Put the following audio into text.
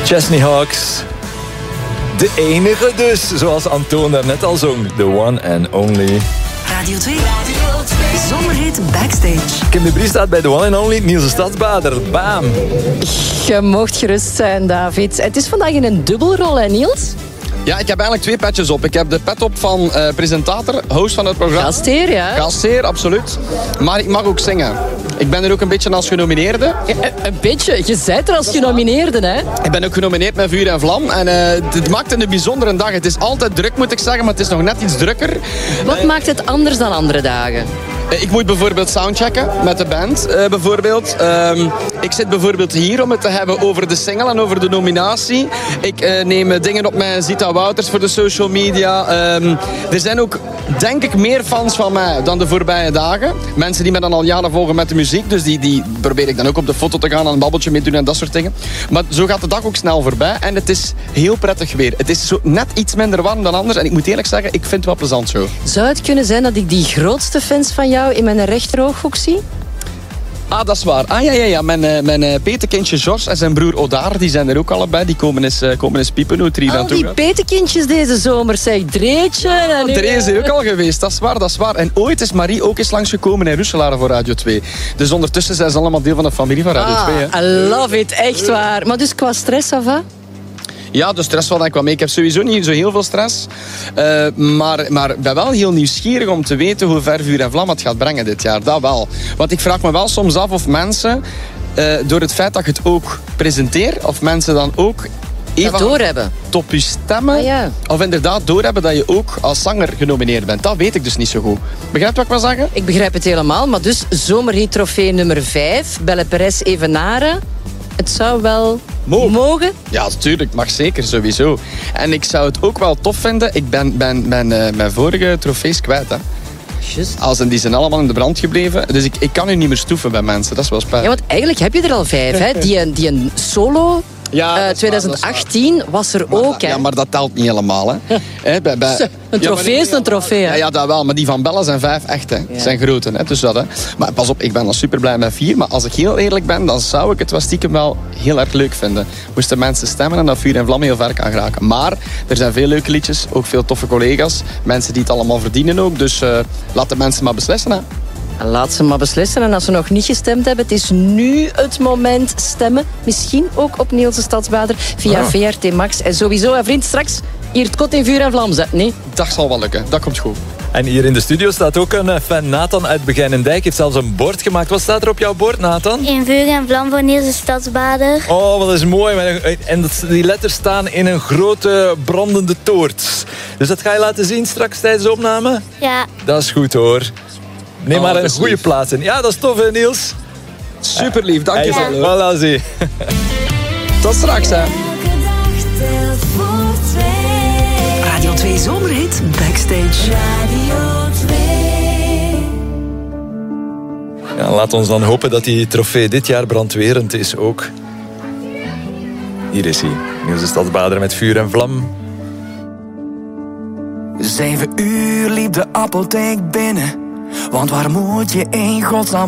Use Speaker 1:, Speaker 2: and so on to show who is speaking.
Speaker 1: Chesney Hawks. De enige dus, zoals Antoon daarnet al zong. The one and only.
Speaker 2: Radio 2. Zomerhit Backstage.
Speaker 1: Kim de Brie staat bij The one and only Niels de Stadsbader. Bam.
Speaker 3: Je mocht gerust zijn, David. Het is vandaag in een dubbelrol, hè, Niels?
Speaker 4: Ja, ik heb eigenlijk 2 petjes op. Ik heb de pet op van presentator, host van het programma.
Speaker 3: Gastheer, ja.
Speaker 4: Gastheer, absoluut. Maar ik mag ook zingen. Ik ben er ook een beetje als genomineerde.
Speaker 3: Een beetje. Je bent er als genomineerde, hè?
Speaker 4: Ik ben ook genomineerd met Vuur en Vlam. En het maakt het een bijzondere dag. Het is altijd druk, moet ik zeggen, maar het is nog net iets drukker.
Speaker 3: Wat maakt het anders dan andere dagen?
Speaker 4: Ik moet bijvoorbeeld soundchecken met de band. Bijvoorbeeld. Ik zit bijvoorbeeld hier om het te hebben over de single en over de nominatie. Ik neem dingen op met Zita Wouters voor de social media. Er zijn ook, denk ik, meer fans van mij dan de voorbije dagen. Mensen die me dan al jaren volgen met de muziek. Dus die probeer ik dan ook op de foto te gaan en een babbeltje mee doen en dat soort dingen. Maar zo gaat de dag ook snel voorbij. En het is heel prettig weer. Het is zo net iets minder warm dan anders. En ik moet eerlijk zeggen, ik vind het wel plezant zo.
Speaker 3: Zou het kunnen zijn dat ik die grootste fans van jou in mijn rechterooghoek zie?
Speaker 4: Ah, dat is waar. Ah, ja. Mijn petekindje George en zijn broer Odaar, die zijn er ook allebei. Die komen eens piepen hoe het hier aan toe
Speaker 3: die
Speaker 4: gaat.
Speaker 3: petekindjes deze zomer, zeg. Dreetje. En
Speaker 4: Er is er ook al geweest, dat is waar. En ooit is Marie ook eens langsgekomen in Roeselare voor Radio 2. Dus ondertussen zijn ze allemaal deel van de familie van Radio 2. Hè.
Speaker 3: I love it, echt waar. Maar dus qua stress, ça va?
Speaker 4: Ja, de stress valt eigenlijk wel mee. Ik heb sowieso niet zo heel veel stress. Maar ik ben wel heel nieuwsgierig om te weten hoe ver Vuur en Vlam het gaat brengen dit jaar. Dat wel. Want ik vraag me wel soms af of mensen, door het feit dat je het ook presenteert, of mensen dan ook even
Speaker 3: doorhebben.
Speaker 4: Top je stemmen.
Speaker 3: Ah, ja.
Speaker 4: Of inderdaad doorhebben dat je ook als zanger genomineerd bent. Dat weet ik dus niet zo goed. Begrijp je wat ik wil zeggen?
Speaker 3: Ik begrijp het helemaal. Maar dus zomerhit trofee nummer 5. Belle Perez Evenaren. Het zou wel mogen?
Speaker 4: Ja, natuurlijk. Mag zeker, sowieso. En ik zou het ook wel tof vinden. Ik ben mijn vorige trofees kwijt, hè.
Speaker 3: Just.
Speaker 4: Die zijn allemaal in de brand gebleven. Dus ik kan nu niet meer stoeven bij mensen. Dat is wel spijtig.
Speaker 3: Ja, want eigenlijk heb je er al 5, hè. Die een solo...
Speaker 4: Ja,
Speaker 3: 2018 was er ook, hè.
Speaker 4: Ja, maar dat telt niet helemaal, hè.
Speaker 3: Een trofee is een trofee, hè.
Speaker 4: Ja, dat wel. Maar die van Bella zijn 5 echt, hè.
Speaker 3: Ja.
Speaker 4: Zijn grote, hè. Dus dat, hè. Maar pas op, ik ben al super blij met 4. Maar als ik heel eerlijk ben, dan zou ik het wel stiekem wel heel erg leuk vinden. Moesten mensen stemmen en dat Vuur en Vlam heel ver kan geraken. Maar er zijn veel leuke liedjes. Ook veel toffe collega's. Mensen die het allemaal verdienen ook. Dus laat de mensen maar beslissen, hè.
Speaker 3: Laat ze maar beslissen. En als ze nog niet gestemd hebben, het is nu het moment stemmen. Misschien ook op Niels de Stadsbader via VRT Max. En sowieso, hè, vriend, straks hier het kot in Vuur en Vlam zetten, nee?
Speaker 4: Dat zal wel lukken. Dat komt goed.
Speaker 1: En hier in de studio staat ook een fan, Nathan uit Begijnendijk. Heeft zelfs een bord gemaakt. Wat staat er op jouw bord, Nathan?
Speaker 5: In Vuur en Vlam voor Niels de Stadsbader.
Speaker 1: Oh, wat is mooi. En die letters staan in een grote brandende toort. Dus dat ga je laten zien straks tijdens de opname?
Speaker 5: Ja.
Speaker 1: Dat is goed, hoor. Neem maar een goede plaats in. Ja, dat is tof, hè, Niels?
Speaker 4: Super lief, dankjewel.
Speaker 1: Voilà, zie.
Speaker 4: Tot straks, hè.
Speaker 2: Radio 2 Zomerhit Backstage. Radio 2.
Speaker 1: Ja, laat ons dan hopen dat die trofee dit jaar brandwerend is ook. Hier is hij. Niels de Stadsbader met Vuur en Vlam.
Speaker 6: 7 uur liep de apotheek binnen. Want waar moet je in godsnaam